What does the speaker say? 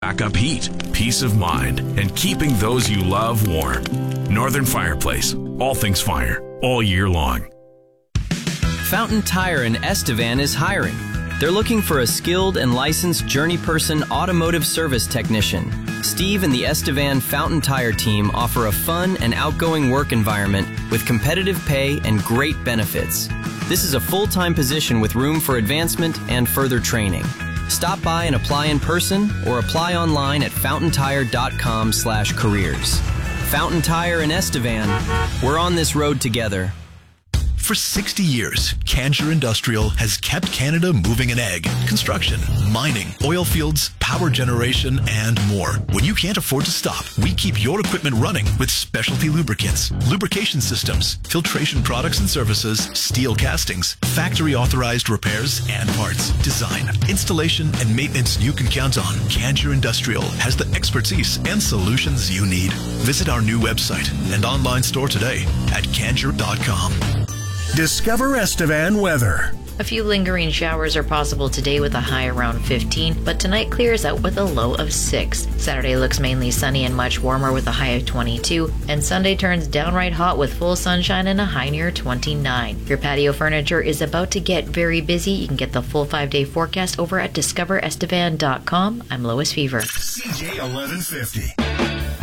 backup heat, peace of mind, and keeping those you love warm. Northern Fireplace. All things fire, all year long. Fountain Tire in Estevan is hiring. They're looking for a skilled and licensed journeyperson automotive service technician. Steve and the Estevan Fountain Tire team offer a fun and outgoing work environment with competitive pay and great benefits. This is a full-time position with room for advancement and further training. Stop by and apply in person or apply online at fountaintire.com/careers. Fountain Tire in Estevan. We're on this road together. For 60 years, Cantor Industrial has kept Canada moving in ag, construction, mining, oil fields, power generation, and more. When you can't afford to stop, we keep your equipment running with specialty lubricants, lubrication systems, filtration products and services, steel castings, factory-authorized repairs and parts, design, installation, and maintenance you can count on. Cantor Industrial has the expertise and solutions you need. Visit our new website and online store today at cantor.com. Discover Estevan weather. A few lingering showers are possible today with a high around 15, but tonight clears out with a low of 6. Saturday looks mainly sunny and much warmer with a high of 22, and Sunday turns downright hot with full sunshine and a high near 29. Your patio furniture is about to get very busy. You can get the full 5-day forecast over at discoverestevan.com. I'm Lois Fever. CJ 1150.